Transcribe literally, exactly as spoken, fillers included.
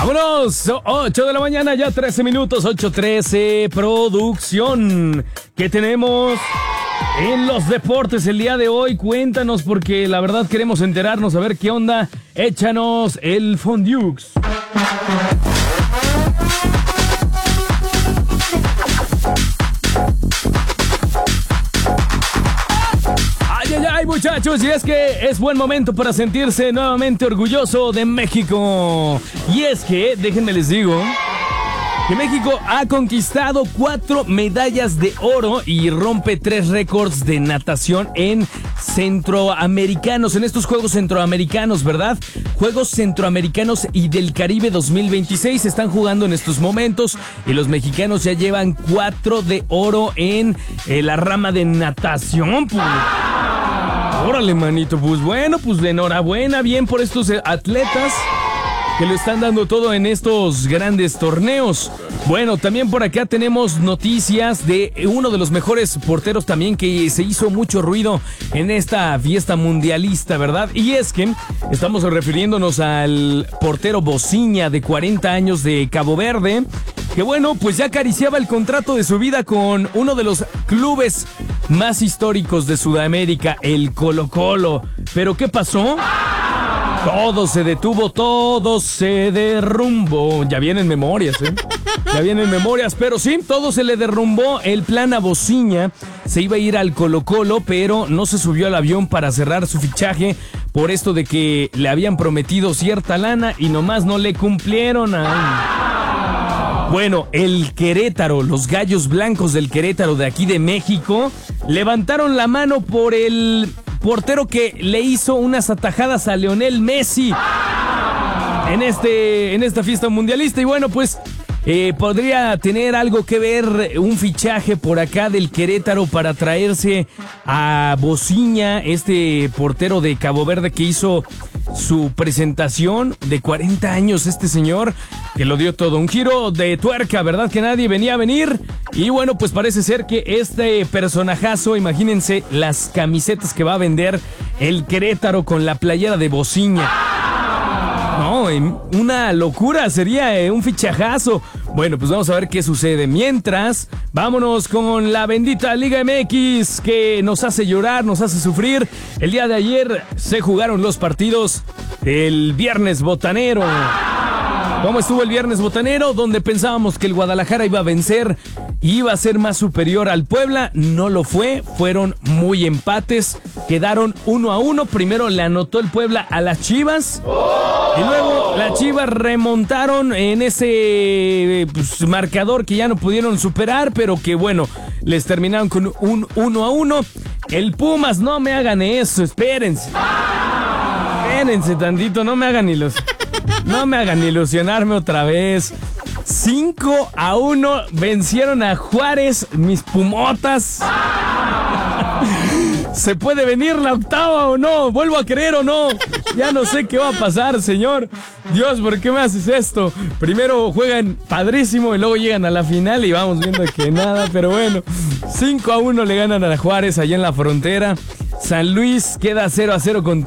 Vámonos, ocho de la mañana, ya trece minutos, ocho trece, producción. ¿Qué tenemos en los deportes el día de hoy? Cuéntanos, porque la verdad queremos enterarnos, a ver qué onda. Échanos el Fondiux. Ay, ay, ay, muchachos, y es que es buen momento para sentirse nuevamente orgulloso de México. Y es que, déjenme les digo, que México ha conquistado cuatro medallas de oro y rompe tres récords de natación en centroamericanos, en estos Juegos Centroamericanos, ¿verdad? Juegos Centroamericanos y del Caribe dos mil veintiséis se están jugando en estos momentos y los mexicanos ya llevan cuatro de oro en eh, la rama de natación, pues. Órale, manito, pues bueno, pues de enhorabuena, bien por estos atletas que lo están dando todo en estos grandes torneos. Bueno, también por acá tenemos noticias de uno de los mejores porteros también que se hizo mucho ruido en esta fiesta mundialista, ¿verdad? Y es que estamos refiriéndonos al portero Bociña, de cuarenta años, de Cabo Verde, que bueno, pues ya acariciaba el contrato de su vida con uno de los clubes más históricos de Sudamérica, el Colo-Colo. ¿Pero qué pasó? Todo se detuvo, todo se derrumbó. Ya vienen memorias, ¿eh? Ya vienen memorias, pero sí, todo se le derrumbó. El plan a Bociña, se iba a ir al Colo-Colo, pero no se subió al avión para cerrar su fichaje por esto de que le habían prometido cierta lana y nomás no le cumplieron. Ay. Bueno, el Querétaro, los Gallos Blancos del Querétaro de aquí de México, levantaron la mano por el portero que le hizo unas atajadas a Lionel Messi en, este, en esta fiesta mundialista. Y bueno, pues eh, podría tener algo que ver un fichaje por acá del Querétaro para traerse a Bociña, este portero de Cabo Verde que hizo su presentación, de cuarenta años este señor, que lo dio todo, un giro de tuerca, ¿verdad? Que nadie venía a venir. Y bueno, pues parece ser que este personajazo, imagínense las camisetas que va a vender el Querétaro con la playera de Bociña. No, una locura, sería un fichajazo. Bueno, pues vamos a ver qué sucede. Mientras, vámonos con la bendita Liga M X, que nos hace llorar, nos hace sufrir. El día de ayer se jugaron los partidos del Viernes Botanero. ¿Cómo estuvo el Viernes Botanero? Donde pensábamos que el Guadalajara iba a vencer, iba a ser más superior al Puebla. No lo fue, fueron muy empates, quedaron uno a uno. Primero le anotó el Puebla a las Chivas y luego las Chivas remontaron en ese pues, marcador que ya no pudieron superar, pero que bueno, les terminaron con un uno a uno. El Pumas, no me hagan eso, espérense. Espérense tantito, no me hagan ni los... No me hagan ilusionarme otra vez. cinco a uno vencieron a Juárez, mis Pumotas. ¿Se puede venir la octava o no? ¿Vuelvo a creer o no? Ya no sé qué va a pasar, señor. Dios, ¿por qué me haces esto? Primero juegan padrísimo y luego llegan a la final y vamos viendo que nada. Pero bueno, cinco a uno le ganan a Juárez allá en la frontera. San Luis queda cero a cero con